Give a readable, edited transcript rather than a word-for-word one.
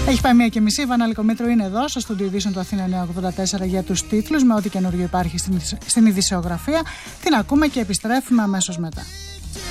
Έχει πάει 1:30. Η Βάνα Λικομήτρου είναι εδώ στο στούντιο ειδήσεων του Αθήνα 984 για τους τίτλους, με ό,τι καινούριο υπάρχει στην ειδησιογραφία. Την ακούμε και επιστρέφουμε αμέσως μετά.